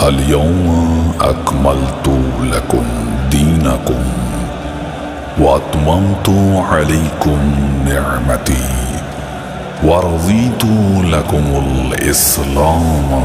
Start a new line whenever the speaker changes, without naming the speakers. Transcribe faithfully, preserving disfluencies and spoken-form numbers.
اليوم أكملت لكم دينكم وأتممت عليكم نعمتي ورضيت لكم الإسلام